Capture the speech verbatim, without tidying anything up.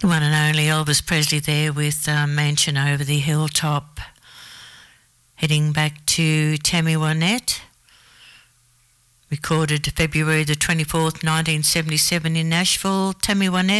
The one and only Elvis Presley there with uh, Mansion Over the Hilltop. Heading back to Tammy Wynette. Recorded February the twenty-fourth, nineteen seventy-seven in Nashville. Tammy Wynette.